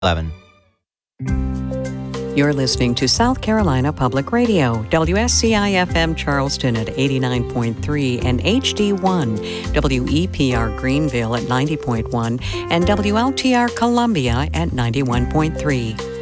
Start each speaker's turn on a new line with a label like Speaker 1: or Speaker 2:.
Speaker 1: 11.
Speaker 2: You're listening to South Carolina Public Radio, WSCI-FM Charleston at 89.3 and HD1, WEPR Greenville at 90.1, and WLTR Columbia at 91.3.